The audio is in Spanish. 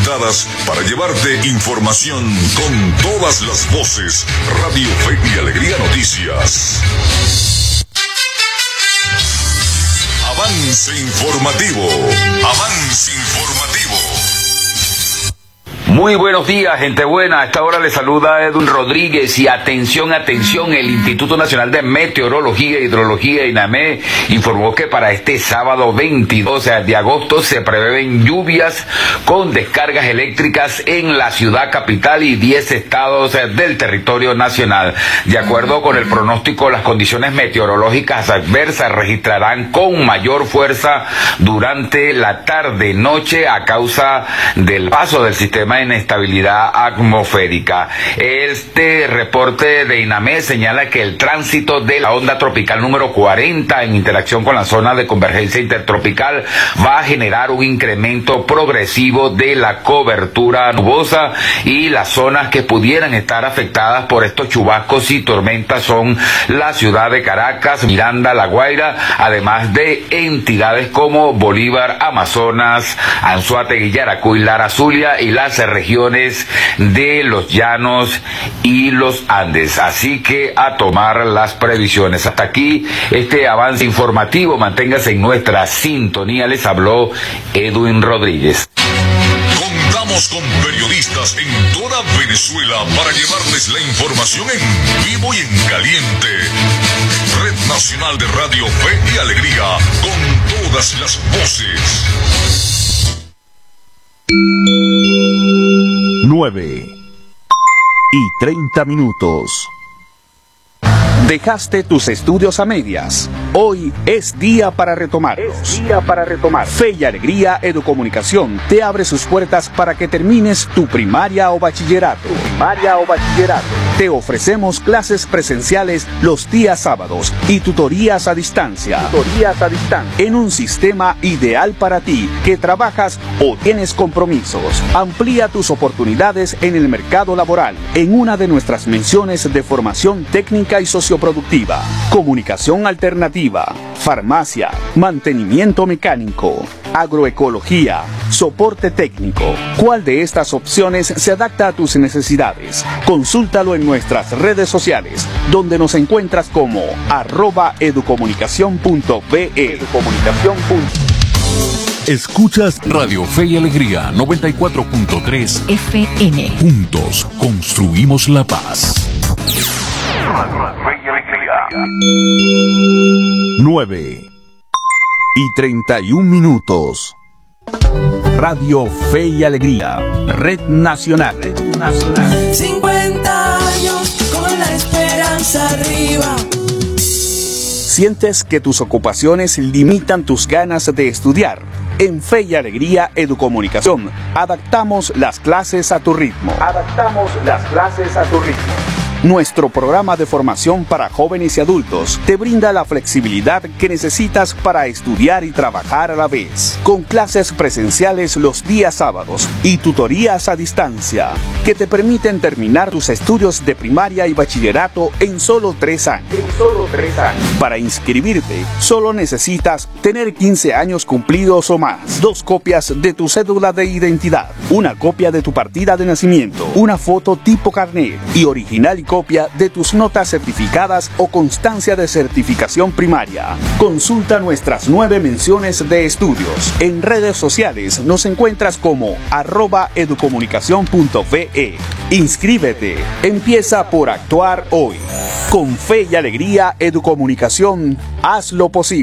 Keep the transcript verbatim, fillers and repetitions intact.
capacitadas para llevarte información con todas las voces. Radio Fe y Alegría Noticias. Avance informativo. Avance informativo. Muy buenos días, gente buena. A esta hora les saluda Edwin Rodríguez y atención, atención, el Instituto Nacional de Meteorología e Hidrología, INAME, informó que para este sábado veintidós de agosto se prevén lluvias con descargas eléctricas en la ciudad capital y diez estados del territorio nacional. De acuerdo con el pronóstico, las condiciones meteorológicas adversas registrarán con mayor fuerza durante la tarde-noche a causa del paso del sistema de inestabilidad atmosférica. Este reporte de INAME señala que el tránsito de la onda tropical número cuarenta en interacción con la zona de convergencia intertropical va a generar un incremento progresivo de la cobertura nubosa, y las zonas que pudieran estar afectadas por estos chubascos y tormentas son la ciudad de Caracas, Miranda, La Guaira, además de entidades como Bolívar, Amazonas, Anzoátegui, Yaracuy, Lara, Zulia y las regiones de los llanos y los Andes. Así que a tomar las previsiones. Hasta aquí este avance informativo. Manténgase en nuestra sintonía. Les habló Edwin Rodríguez. Contamos con periodistas en toda Venezuela para llevarles la información en vivo y en caliente. Red Nacional de Radio Fe y Alegría, con todas las voces. nueve y treinta minutos. Dejaste tus estudios a medias. Hoy es día para retomarlos. Es día para retomar. Fe y Alegría Educomunicación te abre sus puertas para que termines tu primaria o bachillerato. Tu primaria o bachillerato. Te ofrecemos clases presenciales los días sábados y tutorías a distancia. Tutorías a distancia. En un sistema ideal para ti que trabajas o tienes compromisos. Amplía tus oportunidades en el mercado laboral en una de nuestras menciones de formación técnica y socioproductiva, comunicación alternativa, farmacia, mantenimiento mecánico, agroecología, soporte técnico. ¿Cuál de estas opciones se adapta a tus necesidades? Consúltalo en nuestras redes sociales, donde nos encuentras como arroba educomunicación punto be. Educomunicación. Escuchas Radio Fe y Alegría noventa y cuatro punto tres F M. Juntos construimos la paz. nueve y treinta y un minutos. Radio Fe y Alegría, Red Nacional. Red Nacional. cincuenta años con la esperanza arriba. ¿Sientes que tus ocupaciones limitan tus ganas de estudiar? En Fe y Alegría Educomunicación, adaptamos las clases a tu ritmo. Adaptamos las clases a tu ritmo. Nuestro programa de formación para jóvenes y adultos te brinda la flexibilidad que necesitas para estudiar y trabajar a la vez, con clases presenciales los días sábados y tutorías a distancia, que te permiten terminar tus estudios de primaria y bachillerato en solo tres años. En solo tres años. Para inscribirte, solo necesitas tener quince años cumplidos o más, dos copias de tu cédula de identidad, una copia de tu partida de nacimiento, una foto tipo carnet y original y copia de tus notas certificadas o constancia de certificación primaria. Consulta nuestras nueve menciones de estudios. En redes sociales nos encuentras como arroba educomunicación punto be. Inscríbete. Empieza por actuar hoy. Con Fe y Alegría Educomunicación, haz lo posible.